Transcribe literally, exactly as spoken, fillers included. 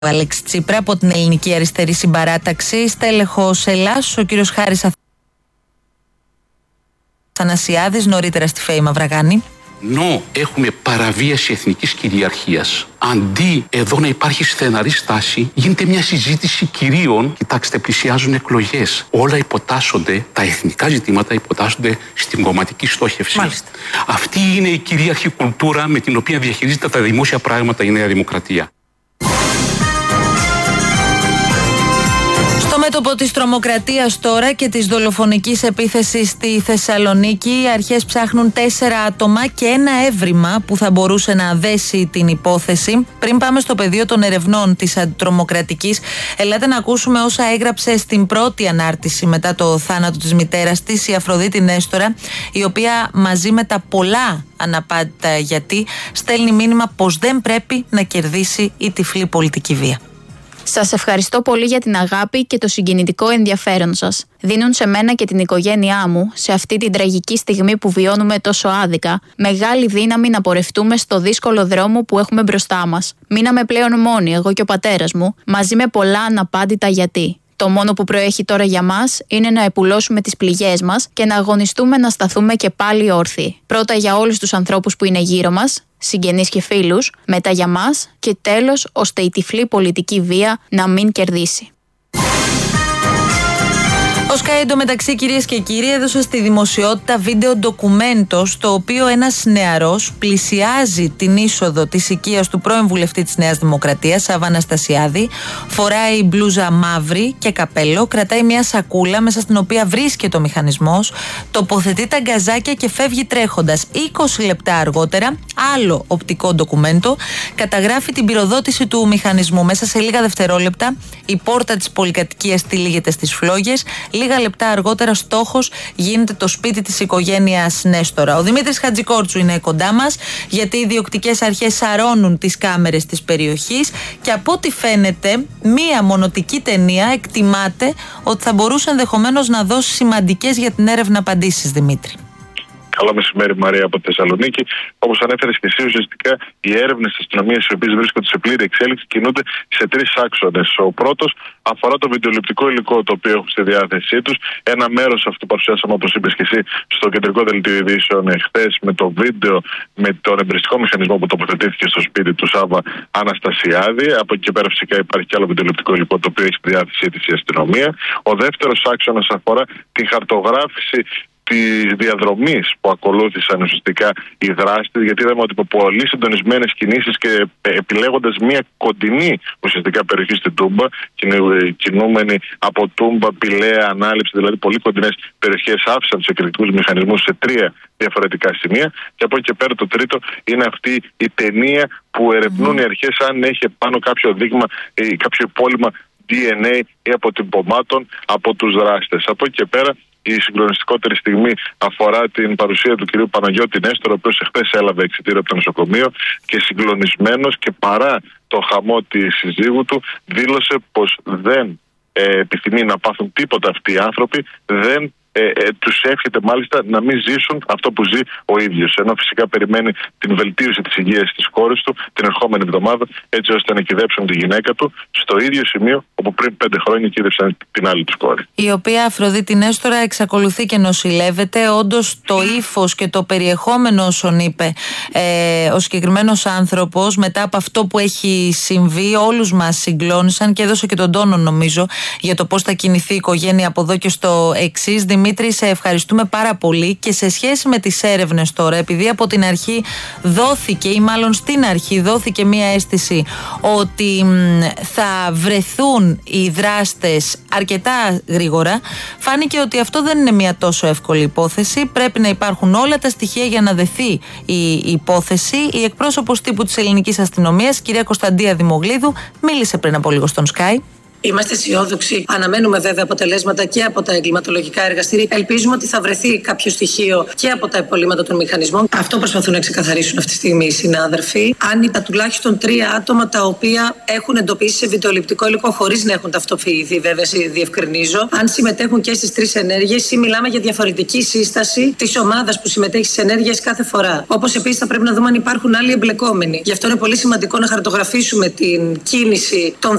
Αλέξη Τσίπρα από την Ελληνική Αριστερή Συμπαράταξη, στέλεχος Ελλάς, ο κύριος Χάρης Αθανασιάδης, νωρίτερα στη ΦΕΗ Μαυραγάνη. Ενώ έχουμε παραβίαση εθνικής κυριαρχίας, αντί εδώ να υπάρχει στεναρή στάση, γίνεται μια συζήτηση κυρίων. Κοιτάξτε, πλησιάζουν εκλογές. Όλα υποτάσσονται, τα εθνικά ζητήματα υποτάσσονται στην κομματική στόχευση. Μάλιστα. Αυτή είναι η κυρίαρχη κουλτούρα με την οποία διαχειρίζεται τα δημόσια πράγματα η Νέα Δημοκρατία. Στο μέτωπο της τρομοκρατίας τώρα και της δολοφονικής επίθεσης στη Θεσσαλονίκη, οι αρχές ψάχνουν τέσσερα άτομα και ένα έβριμα που θα μπορούσε να δέσει την υπόθεση. Πριν πάμε στο πεδίο των ερευνών της αντιτρομοκρατικής, ελάτε να ακούσουμε όσα έγραψε στην πρώτη ανάρτηση μετά το θάνατο της μητέρας της, η Αφροδίτη Νέστορα, η οποία μαζί με τα πολλά αναπάντητα γιατί στέλνει μήνυμα πως δεν πρέπει να κερδίσει η τυφλή πολιτική βία. Σας ευχαριστώ πολύ για την αγάπη και το συγκινητικό ενδιαφέρον σας. Δίνουν σε μένα και την οικογένειά μου, σε αυτή την τραγική στιγμή που βιώνουμε τόσο άδικα, μεγάλη δύναμη να πορευτούμε στο δύσκολο δρόμο που έχουμε μπροστά μας. Μείναμε πλέον μόνοι, εγώ και ο πατέρας μου, μαζί με πολλά αναπάντητα γιατί. Το μόνο που προέχει τώρα για μας είναι να επουλώσουμε τις πληγές μας και να αγωνιστούμε να σταθούμε και πάλι όρθιοι. Πρώτα για όλους τους ανθρώπους που είναι γύρω μας, συγγενείς και φίλους, μετά για μας και τέλος ώστε η τυφλή πολιτική βία να μην κερδίσει. Ο Sky εντωμεταξύ, κυρίες και κύριοι, έδωσε στη δημοσιότητα βίντεο ντοκουμέντο στο οποίο ένας νεαρός πλησιάζει την είσοδο της οικίας του πρώην βουλευτή της Νέας Δημοκρατίας, Σάββα Αναστασιάδη, φοράει μπλούζα μαύρη και καπέλο, κρατάει μια σακούλα μέσα στην οποία βρίσκεται ο μηχανισμός, τοποθετεί τα γκαζάκια και φεύγει τρέχοντας. είκοσι λεπτά αργότερα, άλλο οπτικό ντοκουμέντο καταγράφει την πυροδότηση του μηχανισμού. Μέσα σε λίγα δευτερόλεπτα η πόρτα της πολυκατοικίας τυλίγεται στις φλόγες. Λίγα λεπτά αργότερα στόχος γίνεται το σπίτι της οικογένειας Νέστορα. Ο Δημήτρης Χατζικόρτσου είναι κοντά μας, γιατί οι διοκτικές αρχές σαρώνουν τις κάμερες της περιοχής και από ό,τι φαίνεται μία μονοτική ταινία εκτιμάται ότι θα μπορούσε ενδεχομένως να δώσει σημαντικές για την έρευνα απαντήσεις, Δημήτρη. Καλό μεσημέρι, Μαρία, από τη Θεσσαλονίκη. Όπως ανέφερες και εσύ, ουσιαστικά οι έρευνες της αστυνομίας, οι οποίες βρίσκονται σε πλήρη εξέλιξη, κινούνται σε τρεις άξονες. Ο πρώτος αφορά το βιντεοληπτικό υλικό το οποίο έχουν στη διάθεσή τους. Ένα μέρος αυτού παρουσιάσαμε, όπως είπες και εσύ, στο κεντρικό δελτίο ειδήσεων εχθές, με το βίντεο, με τον εμπριστικό μηχανισμό που τοποθετήθηκε στο σπίτι του Σάββα Αναστασιάδη. Από εκεί και πέρα, φυσικά, υπάρχει και άλλο βιντεοληπτικό υλικό το οποίο έχει στη διάθεσή της η αστυνομία. Ο δεύτερος άξονας αφορά την χαρτογράφηση της διαδρομής που ακολούθησαν ουσιαστικά οι δράστες, γιατί είδαμε ότι από πολύ συντονισμένες κινήσεις και επιλέγοντας μια κοντινή ουσιαστικά περιοχή στην Τούμπα, κινούμενοι από Τούμπα, Πηλαία, Ανάληψη, δηλαδή πολύ κοντινές περιοχές, άφησαν τους εκρηκτικούς μηχανισμούς σε τρία διαφορετικά σημεία. Και από εκεί και πέρα το τρίτο είναι αυτή η ταινία που ερευνούν οι αρχές αν έχει πάνω κάποιο δείγμα ή κάποιο υπόλοιμα ντι εν έι ή αποτυπωμάτων από τους δράστες. Από εκεί και πέρα, η συγκλονιστικότερη στιγμή αφορά την παρουσία του κυρίου Παναγιώτη Νέστορα, ο οποίος εχθές έλαβε εξιτήριο από το νοσοκομείο και συγκλονισμένος και παρά το χαμό της συζύγου του δήλωσε πως δεν ε, επιθυμεί να πάθουν τίποτα αυτοί οι άνθρωποι, δεν Ε, ε, τους εύχεται μάλιστα να μην ζήσουν αυτό που ζει ο ίδιος. Ενώ φυσικά περιμένει την βελτίωση της υγείας της κόρης του την ερχόμενη εβδομάδα, έτσι ώστε να κυδέψουν τη γυναίκα του στο ίδιο σημείο όπου πριν πέντε χρόνια κίδεψαν την άλλη τους κόρη. Η οποία Αφροδίτη Νέστορα εξακολουθεί και νοσηλεύεται. Όντως το ύφος και το περιεχόμενο όσων είπε ε, ο συγκεκριμένος άνθρωπος μετά από αυτό που έχει συμβεί, όλους μας συγκλώνησαν και έδωσε και τον τόνο, νομίζω, για το πώς θα κινηθεί η οικογένεια από εδώ και στο εξής. Δημήτρη, σε ευχαριστούμε πάρα πολύ και σε σχέση με τις έρευνες τώρα, επειδή από την αρχή δόθηκε ή μάλλον στην αρχή δόθηκε μία αίσθηση ότι θα βρεθούν οι δράστες αρκετά γρήγορα, φάνηκε ότι αυτό δεν είναι μία τόσο εύκολη υπόθεση. Πρέπει να υπάρχουν όλα τα στοιχεία για να δεθεί η υπόθεση. Η εκπρόσωπος τύπου της ελληνικής αστυνομίας, κυρία Κωνσταντία Δημογλίδου, μίλησε πριν από λίγο στον Sky. Είμαστε αισιόδοξοι. Αναμένουμε βέβαια αποτελέσματα και από τα εγκληματολογικά εργαστήρια. Ελπίζουμε ότι θα βρεθεί κάποιο στοιχείο και από τα υπολείμματα των μηχανισμών. Αυτό προσπαθούν να ξεκαθαρίσουν αυτή τη στιγμή οι συνάδελφοι. Αν είπα τουλάχιστον τρία άτομα τα οποία έχουν εντοπίσει σε βιντεοληπτικό υλικό χωρίς να έχουν ταυτοποιηθεί, βέβαια, διευκρινίζω. Αν συμμετέχουν και στις τρεις ενέργειες ή μιλάμε για διαφορετική σύσταση της ομάδας που συμμετέχει στις ενέργειες κάθε φορά. Όπως επίσης θα πρέπει να δούμε αν υπάρχουν άλλοι εμπλεκόμενοι. Γι' αυτό είναι πολύ σημαντικό να χαρτογραφήσουμε την κίνηση των